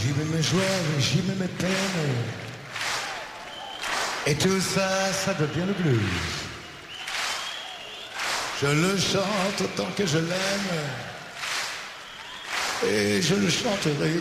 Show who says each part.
Speaker 1: j'y mets mes joies, j'y mets mes peines. Et tout ça, ça devient le blues. Je le chante autant que je l'aime. Et je le chanterai